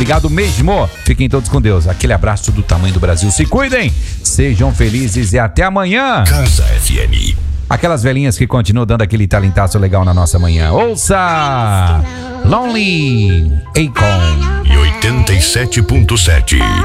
Obrigado mesmo. Fiquem todos com Deus. Aquele abraço do tamanho do Brasil. Se cuidem, sejam felizes e até amanhã. Casa FM. Aquelas velhinhas que continuam dando aquele talentaço legal na nossa manhã. Ouça! Lonely Akon. E 87.7.